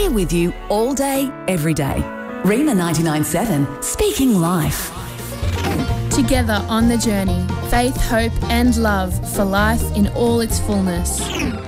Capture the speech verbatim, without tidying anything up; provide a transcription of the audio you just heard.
We're with you all day, every day. Rima ninety-nine point seven, speaking life. Together on the journey, faith, hope and love for life in all its fullness.